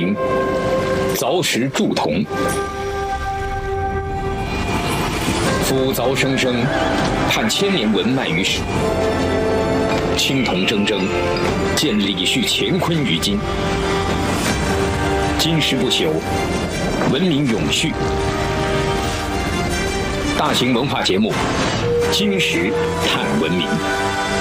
明，凿石铸铜，斧凿生生，探千年文脉于史。青铜铮铮，见李旭乾坤于今。金石不朽，文明永续。大型文化节目《金石探文明》。